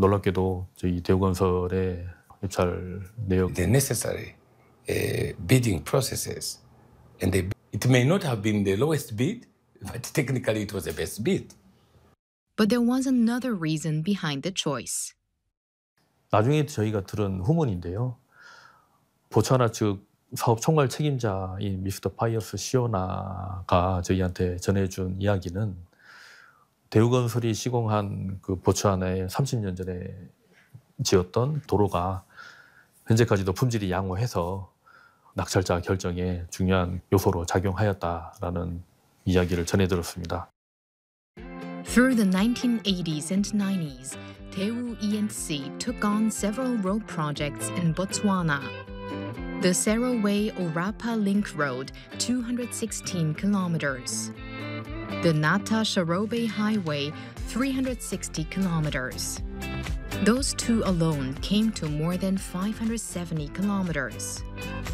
놀랍게도 저희 대우건설의 입찰 내역 the necessary bidding processes, and it may not have been the lowest bid, but technically it was the best bid. But there was another reason behind the choice. 나중에 저희가 들은 후문인데요. 보츠와나 측 사업 총괄 책임자인 미스터 파이어스 시오나가 저희한테 전해준 이야기는 대우건설이 시공한 그 보츠와나에 30년 전에 지었던 도로가 현재까지도 품질이 양호해서 낙찰자 결정에 중요한 요소로 작용하였다라는 이야기를 전해 들었습니다. Through the 1980s and 90s, Daewoo E&C took on several road projects in Botswana. The Serowe-Orapa Link Road, 216 kilometers. The Nata-Sharobe Highway, 360 kilometers. Those two alone came to more than 570 kilometers.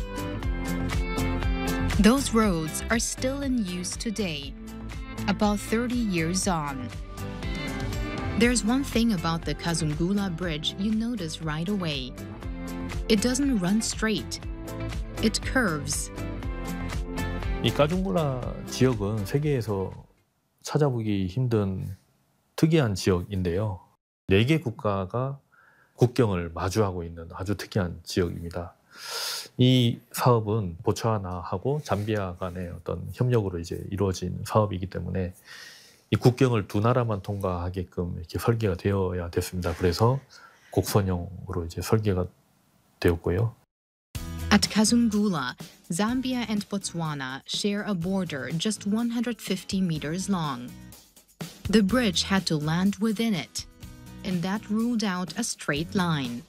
Those roads are still in use today, about 30 years on. There's one thing about the Kazungula Bridge you notice right away. It doesn't run straight. It curves. 이 까중굴라 지역은 세계에서 찾아보기 힘든 특이한 지역인데요. 4개 국가가 국경을 마주하고 있는 아주 특이한 지역입니다. 이 사업은 보츠와나하고 잠비아 간의 어떤 협력으로 이제 이루어진 사업이기 때문에 이 국경을 두 나라만 통과하게끔 이렇게 설계가 되어야 됐습니다. 그래서 곡선형으로 이제 설계가 되었고요. At Kazungula, Zambia and Botswana share a border just 150 meters long. The bridge had to land within it, and that ruled out a straight line.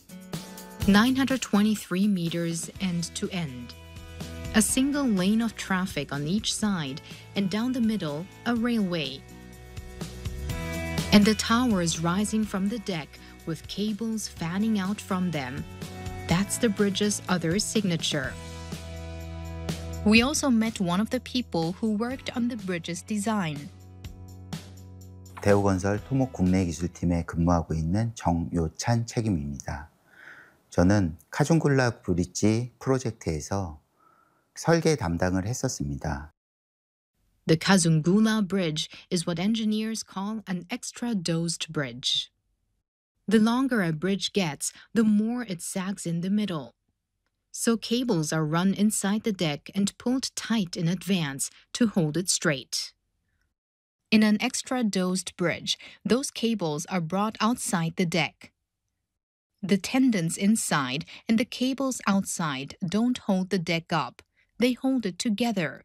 923 meters end to end. A single lane of traffic on each side, and down the middle, a railway. And the towers rising from the deck with cables fanning out from them. That's the bridge's other signature. We also met one of the people who worked on the bridge's design. 대우건설 토목 국내기술팀에 근무하고 있는 정요찬 책임입니다. 저는 카중굴라 브릿지 프로젝트에서 설계 담당을 했었습니다. The Kazungula Bridge is what engineers call an extra-dosed bridge. The longer a bridge gets, the more it sags in the middle. So cables are run inside the deck and pulled tight in advance to hold it straight. In an extra-dosed bridge, those cables are brought outside the deck. The tendons inside and the cables outside don't hold the deck up. They hold it together.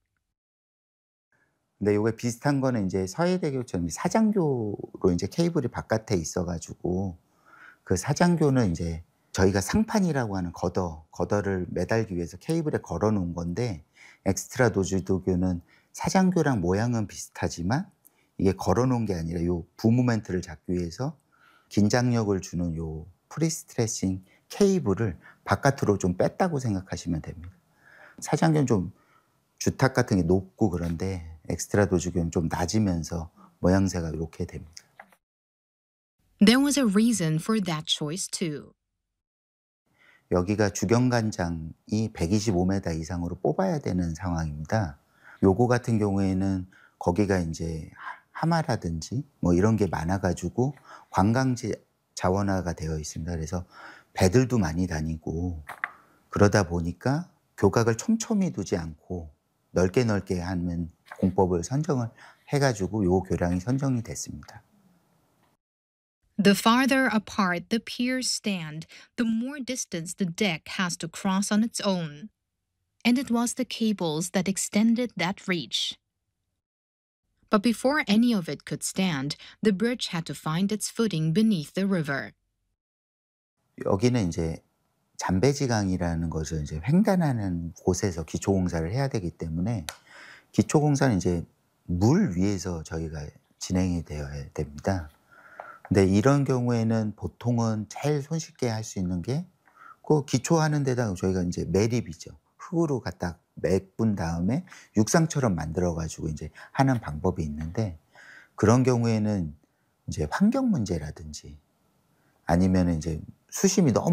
근데 이게 비슷한 거는 이제 서해대교처럼 사장교로 이제 케이블이 바깥에 있어가지고 그 사장교는 이제 저희가 상판이라고 하는 거더를 매달기 위해서 케이블에 걸어 놓은 건데 엑스트라 도즈도교는 사장교랑 모양은 비슷하지만 이게 걸어 놓은 게 아니라 요 부모멘트를 잡기 위해서 긴장력을 주는 요 프리스트레싱 케이블을 바깥으로 좀 뺐다고 생각하시면 됩니다. 사장교는 좀 주탑 같은 게 높고 그런데 엑스트라 도즈교는 좀 낮으면서 모양새가 이렇게 됩니다. There was a reason for that choice too. 여기가 주경관장이 125m 이상으로 뽑아야 되는 상황입니다. 요거 같은 경우에는 거기가 이제 하마라든지 뭐 이런 게 많아가지고 관광지 자원화가 되어 있습니다. 그래서 배들도 많이 다니고 그러다 보니까 교각을 촘촘히 두지 않고 넓게 하는 공법을 선정을 해가지고 요 교량이 선정이 됐습니다. The farther apart the piers stand, the more distance the deck has to cross on its own. And it was the cables that extended that reach. But before any of it could stand, the bridge had to find its footing beneath the river. 여기는 이제 잠베지강이라는 것을 이제 횡단하는 곳에서 기초공사를 해야 되기 때문에 기초공사는 이제 물 위에서 저희가 진행이 되어야 됩니다. 근데 이런 경우에는 보통은 제일 손쉽게 할 수 있는 게 그 기초하는 데다가 저희가 이제 매립이죠. 흙으로 갖다 메꾼 다음에 육상처럼 만들어 가지고 이제 하는 방법이 있는데 그런 경우에는 이제 환경 문제라든지 아니면 이제 수심이 너무